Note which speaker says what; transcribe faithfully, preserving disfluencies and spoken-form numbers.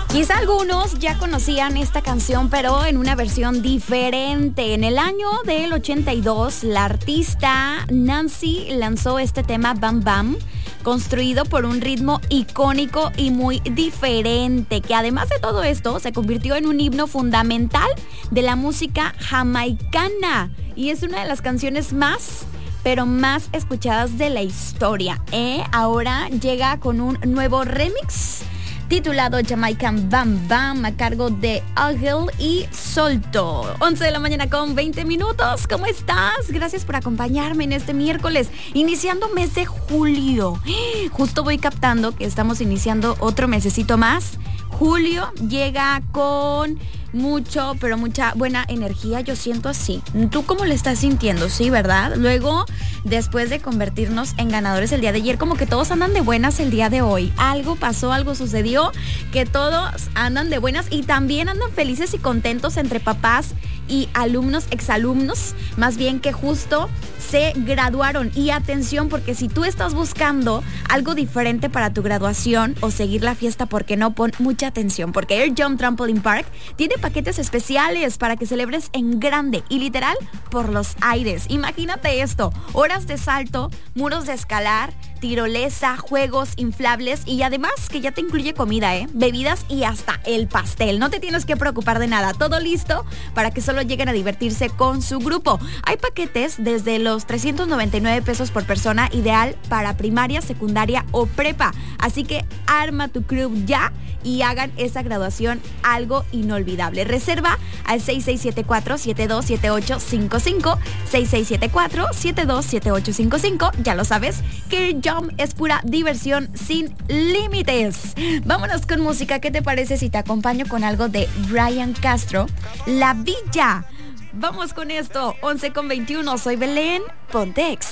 Speaker 1: Quizá algunos ya conocían esta canción, pero en una versión diferente. En el año del ochenta y dos, la artista Nancy lanzó este tema Bam Bam, construido por un ritmo icónico y muy diferente, que además de todo esto se convirtió en un himno fundamental de la música jamaicana y es una de las canciones más pero más escuchadas de la historia, ¿eh? Ahora llega con un nuevo remix titulado Jamaican Bam Bam a cargo de Agel y Solto. once de la mañana con veinte minutos. ¿Cómo estás? Gracias por acompañarme en este miércoles, iniciando mes de julio. Justo voy captando que estamos iniciando otro mesecito más. Julio llega con mucho, pero mucha buena energía, yo siento así. ¿Tú cómo le estás sintiendo? Sí, ¿verdad? Luego, después de convertirnos en ganadores el día de ayer, como que todos andan de buenas el día de hoy. Algo pasó, algo sucedió, que todos andan de buenas y también andan felices y contentos entre papás y alumnos, exalumnos, más bien que justo se graduaron. Y atención, porque si tú estás buscando algo diferente para tu graduación o seguir la fiesta, ¿por qué no? Pon mucha atención, porque Air Jump Trampoline Park tiene paquetes especiales para que celebres en grande y literal por los aires. Imagínate esto: horas de salto, muros de escalar, tirolesa, juegos inflables y además que ya te incluye comida, ¿eh? Bebidas y hasta el pastel. No te tienes que preocupar de nada. Todo listo para que solo lleguen a divertirse con su grupo. Hay paquetes desde los trescientos noventa y nueve pesos por persona, ideal para primaria, secundaria o prepa. Así que arma tu crew ya y hagan esa graduación algo inolvidable. Reserva al seis seis siete cuatro, siete dos siete ocho cinco cinco, seis seis siete cuatro, siete dos siete ocho cinco cinco. Ya lo sabes, que Jump es pura diversión sin límites. Vámonos con música. ¿Qué te parece si te acompaño con algo de Ryan Castro? La Villa. Vamos con esto. once con veintiuno. Soy Belén Pontex.